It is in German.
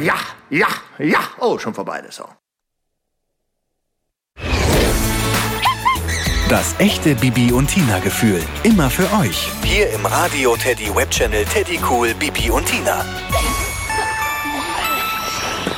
Ja. Oh, schon vorbei, der Song. Das echte Bibi und Tina Gefühl. Immer für euch. Hier im Radio Teddy Webchannel Teddy Cool Bibi und Tina.